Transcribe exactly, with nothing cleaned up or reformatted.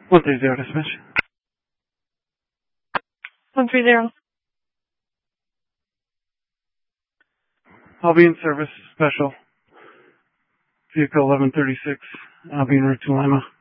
one three zero dispatch. one three zero. I'll be in service, special. Vehicle eleven thirty-six. I'll be en route to Lima.